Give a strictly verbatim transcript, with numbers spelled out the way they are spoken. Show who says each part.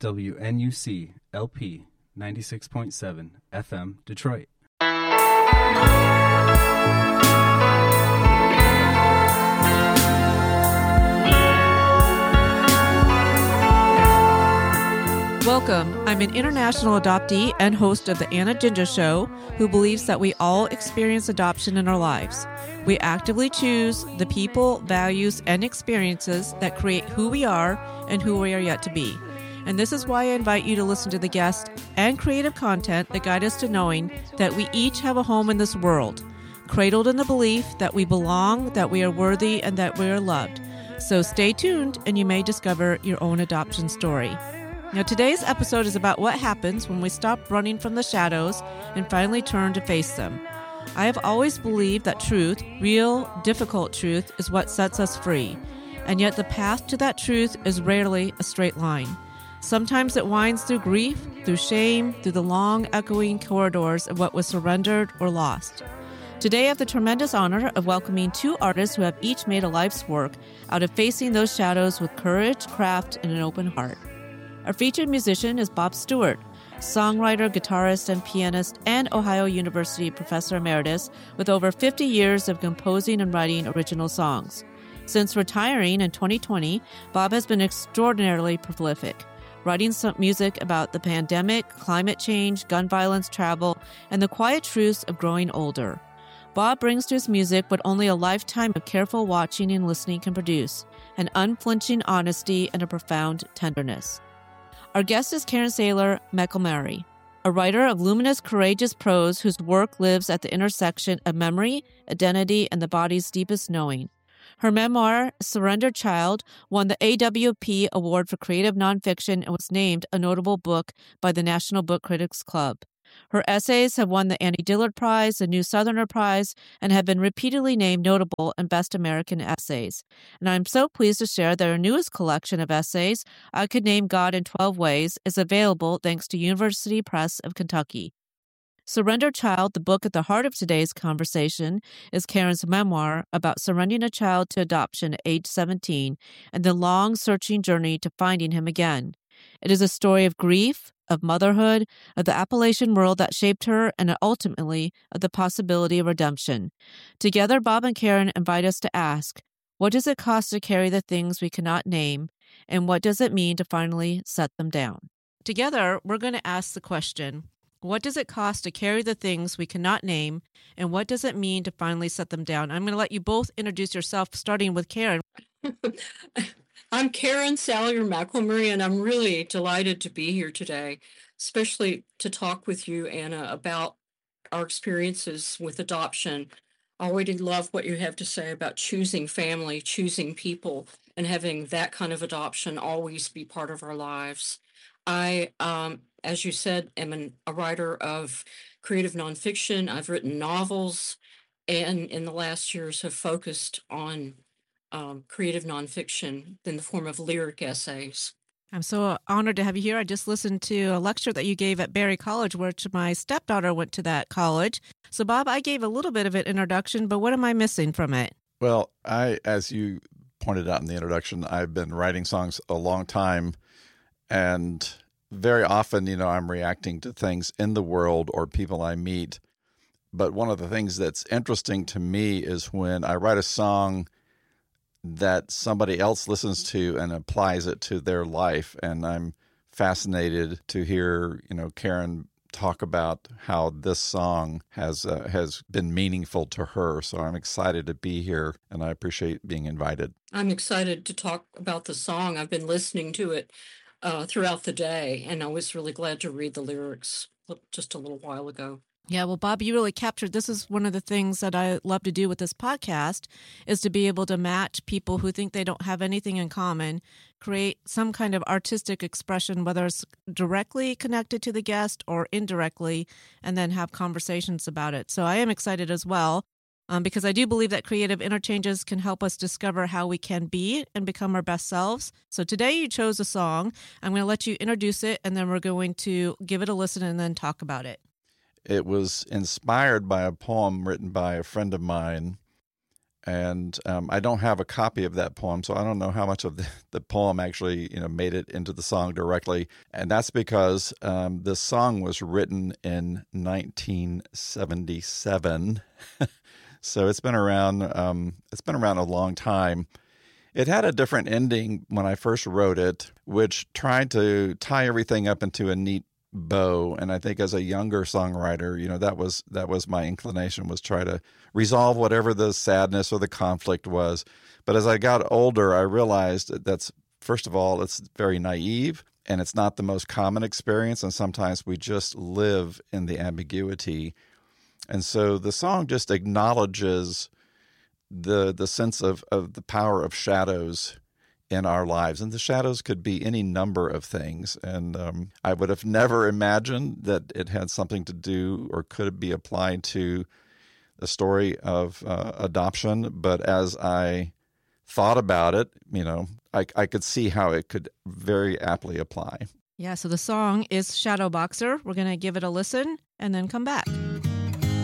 Speaker 1: W N U C L P ninety-six point seven F M, Detroit.
Speaker 2: Welcome. I'm an international adoptee and host of The Anna Ginger Show, who believes that we all experience adoption in our lives. We actively choose the people, values, and experiences that create who we are and who we are yet to be. And this is why I invite you to listen to the guests and creative content that guide us to knowing that we each have a home in this world, cradled in the belief that we belong, that we are worthy, and that we are loved. So stay tuned, and you may discover your own adoption story. Now, today's episode is about what happens when we stop running from the shadows and finally turn to face them. I have always believed that truth, real, difficult truth, is what sets us free. And yet the path to that truth is rarely a straight line. Sometimes it winds through grief, through shame, through the long, echoing corridors of what was surrendered or lost. Today I have the tremendous honor of welcoming two artists who have each made a life's work out of facing those shadows with courage, craft, and an open heart. Our featured musician is Bob Stewart, songwriter, guitarist, and pianist, and Ohio University professor emeritus with over fifty years of composing and writing original songs. Since retiring in twenty twenty, Bob has been extraordinarily prolific, writing some music about the pandemic, climate change, gun violence, travel, and the quiet truths of growing older. Bob brings to his music what only a lifetime of careful watching and listening can produce, an unflinching honesty and a profound tenderness. Our guest is Karen Saylor McElmurray, a writer of luminous, courageous prose whose work lives at the intersection of memory, identity, and the body's deepest knowing. Her memoir, Surrendered Child, won the A W P Award for Creative Nonfiction and was named a notable book by the National Book Critics Club. Her essays have won the Annie Dillard Prize, the New Southerner Prize, and have been repeatedly named notable and Best American Essays. And I'm so pleased to share that her newest collection of essays, I Could Name God in twelve Ways, is available thanks to University Press of Kentucky. Surrendered Child, the book at the heart of today's conversation, is Karen's memoir about surrendering a child to adoption at age seventeen and the long, searching journey to finding him again. It is a story of grief, of motherhood, of the Appalachian world that shaped her, and ultimately of the possibility of redemption. Together, Bob and Karen invite us to ask, what does it cost to carry the things we cannot name, and what does it mean to finally set them down? Together, we're going to ask the question, what does it cost to carry the things we cannot name, and what does it mean to finally set them down? I'm going to let you both introduce yourself, starting with Karen.
Speaker 3: I'm Karen Saylor McElmurray, and I'm really delighted to be here today, especially to talk with you, Anna, about our experiences with adoption. I already love what you have to say about choosing family, choosing people, and having that kind of adoption always be part of our lives. I, um, as you said, am an, a writer of creative nonfiction. I've written novels, and in the last years have focused on Um, creative nonfiction in the form of lyric essays.
Speaker 2: I'm so honored to have you here. I just listened to a lecture that you gave at Berry College, which my stepdaughter went to that college. So, Bob, I gave a little bit of an introduction, but what am I missing from it?
Speaker 4: Well, I, as you pointed out in the introduction, I've been writing songs a long time, and very often, you know, I'm reacting to things in the world or people I meet. But one of the things that's interesting to me is when I write a song that somebody else listens to and applies it to their life. And I'm fascinated to hear, you know, Karen talk about how this song has uh, has been meaningful to her. So I'm excited to be here, and I appreciate being invited.
Speaker 3: I'm excited to talk about the song. I've been listening to it uh, throughout the day, and I was really glad to read the lyrics just a little while ago.
Speaker 2: Yeah, well, Bob, you really captured, this is one of the things that I love to do with this podcast, is to be able to match people who think they don't have anything in common, create some kind of artistic expression, whether it's directly connected to the guest or indirectly, and then have conversations about it. So I am excited as well, um, because I do believe that creative interchanges can help us discover how we can be and become our best selves. So today you chose a song. I'm going to let you introduce it, and then we're going to give it a listen and then talk about it.
Speaker 4: It was inspired by a poem written by a friend of mine And um, I don't have a copy of that poem, so I don't know how much of the, the poem actually, you know, made it into the song directly. And that's because um, this song was written in nineteen seventy-seven, so it's been around. Um, it's been around a long time. It had a different ending when I first wrote it, which tried to tie everything up into a neat bow. And I think as a younger songwriter, you know, that was that was my inclination, was try to resolve whatever the sadness or the conflict was. But as I got older, I realized that that's, first of all, it's very naive and it's not the most common experience. And sometimes we just live in the ambiguity. And so the song just acknowledges the the sense of, of the power of shadows in our lives. And the shadows could be any number of things. And um, I would have never imagined that it had something to do or could be applied to the story of uh, adoption. But as I thought about it, you know, I, I could see how it could very aptly apply.
Speaker 2: Yeah, so the song is Shadow Boxer. We're going to give it a listen and then come back.